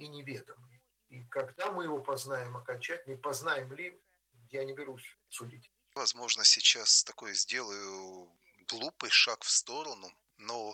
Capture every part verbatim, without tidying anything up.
и неведомый. И когда мы его познаем окончательно, и познаем ли, я не берусь судить. Возможно, сейчас такой сделаю глупый шаг в сторону, но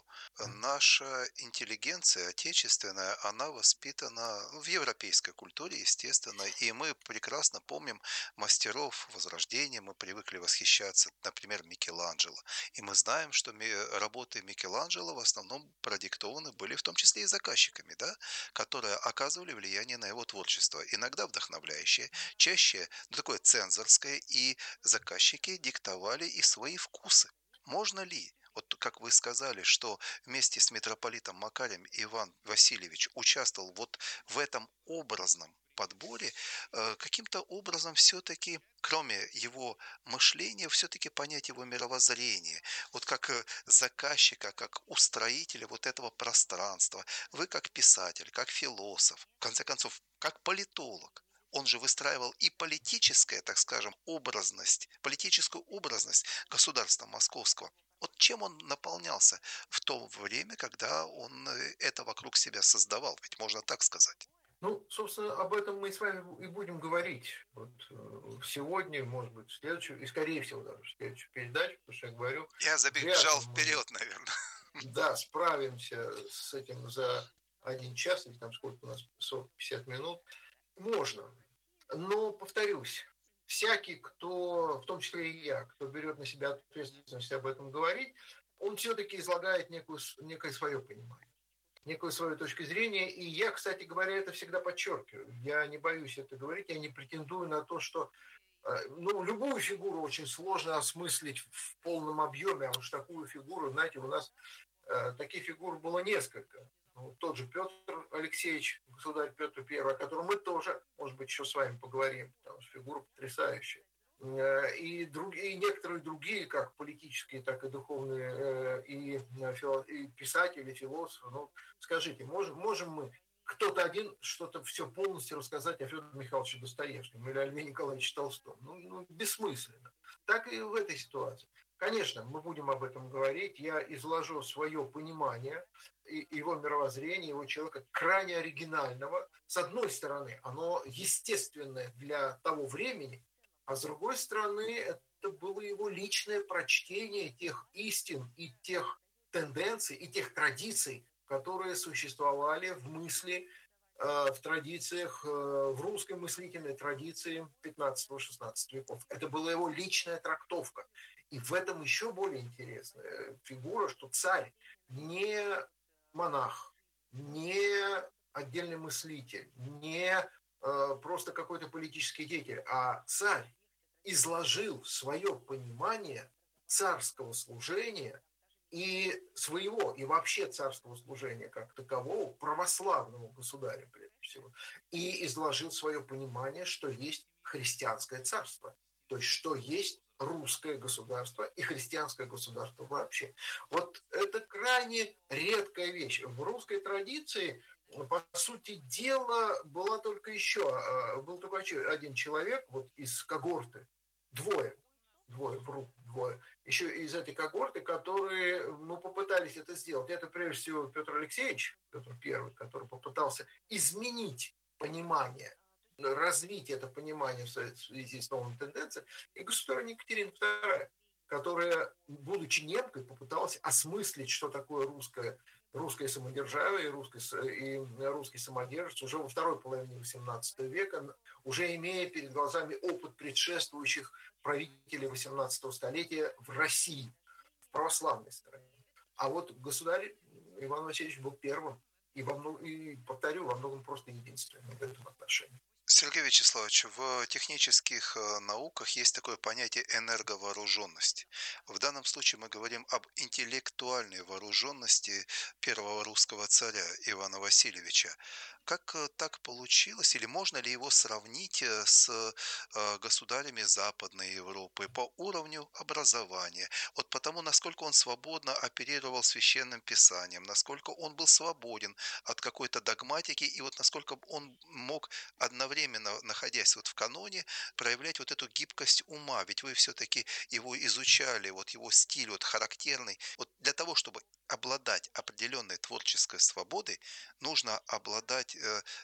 наша интеллигенция отечественная, она воспитана ну, в европейской культуре, естественно, и мы прекрасно помним мастеров Возрождения, мы привыкли восхищаться, например, Микеланджело. И мы знаем, что ми- работы Микеланджело в основном продиктованы были в том числе и заказчиками, да, которые оказывали влияние на его творчество, иногда вдохновляющее, чаще ну, такое цензорское, и заказчики диктовали и свои вкусы. Можно ли, вот как вы сказали, что вместе с митрополитом Макарием Иван Васильевич участвовал вот в этом образном подборе, э, каким-то образом все-таки, кроме его мышления, все-таки понять его мировоззрение, вот как э, заказчика, как устроителя вот этого пространства, вы как писатель, как философ, в конце концов, как политолог, он же выстраивал и политическое, так скажем, образность, политическую образность государства московского. Вот чем он наполнялся в то время, когда он э, это вокруг себя создавал, ведь можно так сказать. Ну, собственно, об этом мы с вами и будем говорить вот, э, сегодня, может быть, в следующую, и, скорее всего, даже в следующую передачу, потому что я говорю, Я вряд забежал ли мы, вперед, наверное. да, справимся с этим за один час, или там сколько у нас, сорок пятьдесят минут. Можно. Но, повторюсь, всякий, кто, в том числе и я, кто берет на себя ответственность об этом говорить, он все-таки излагает некую, некое свое понимание, некую свою точку зрения. И я, кстати говоря, это всегда подчеркиваю. Я не боюсь это говорить, я не претендую на то, что э, ну, любую фигуру очень сложно осмыслить в полном объеме, а уж такую фигуру, знаете, у нас Э, таких фигур было несколько. Ну, тот же Петр Алексеевич, государь Петр Первый, о котором мы тоже, может быть, еще с вами поговорим, потому что фигура потрясающая. Э, И, другие, и некоторые другие, как политические, так и духовные, э, и, э, и писатели, философы. Ну, скажите, можем, можем мы кто-то один что-то все полностью рассказать о Федоре Михайловиче Достоевском или о Льве Николаевиче Толстом? Ну, ну, бессмысленно. Так и в этой ситуации. Конечно, мы будем об этом говорить. Я изложу свое понимание его мировоззрения, его человека крайне оригинального. С одной стороны, оно естественное для того времени, а с другой стороны, это было его личное прочтение тех истин и тех тенденций, и тех традиций, которые существовали в мысли, э, в традициях, э, в русской мыслительной традиции пятнадцатого-шестнадцатого веков. Это была его личная трактовка. И в этом еще более интересная фигура, что царь не монах, не отдельный мыслитель, не э, просто какой-то политический деятель, а царь изложил свое понимание царского служения и своего, и вообще царского служения как такового православному государю, прежде всего, и изложил свое понимание, что есть христианское царство, то есть что есть русское государство и христианское государство вообще. Вот это крайне редкая вещь. В русской традиции, по сути дела, была только еще, а, был только один человек вот из когорты, двое, двое, вру, двое, еще из этой когорты, которые ну, попытались это сделать. Это прежде всего Петр Алексеевич, Петр Первый, который попытался изменить понимание, развить это понимание в связи с новыми тенденциями, и государыня Екатерина Вторая, которая, будучи немкой, попыталась осмыслить, что такое русское, русское самодержавие и русский, и русский самодержец уже во второй половине восемнадцатого века, уже имея перед глазами опыт предшествующих правителей восемнадцатого столетия в России, в православной стране. А вот государь Иван Васильевич был первым и, во многом, и повторю, во многом просто единственным в этом отношении. Сергей Вячеславович, в технических э, науках есть такое понятие энерговооруженность. В данном случае мы говорим об интеллектуальной вооруженности первого русского царя Ивана Васильевича. Как э, так получилось, или можно ли его сравнить э, с э, государями Западной Европы по уровню образования? Вот потому, насколько он свободно оперировал священным писанием, насколько он был свободен от какой-то догматики, и вот насколько он мог одновременно, находясь вот в каноне, проявлять вот эту гибкость ума. Ведь вы все-таки его изучали, вот его стиль вот характерный. Вот для того, чтобы обладать определенной творческой свободой, нужно обладать э,